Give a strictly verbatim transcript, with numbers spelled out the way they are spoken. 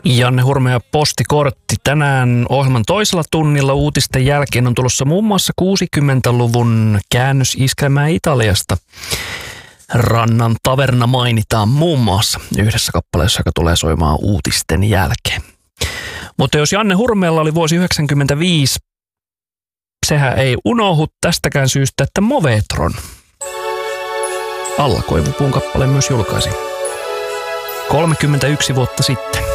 Janne Hurmea postikortti. Tänään ohjelman toisella tunnilla uutisten jälkeen on tulossa muun muassa kuusikymmentäluvun käännösiskelmää Italiasta. Rannan taverna mainitaan muun muassa yhdessä kappaleessa, joka tulee soimaan uutisten jälkeen. Mutta jos Janne Hurmeella oli vuosi yhdeksänkymmentäviisi, sehän ei unohdu tästäkään syystä, että Movetron Alla Koivupuun kappale myös julkaisi kolmekymmentäyksi vuotta sitten.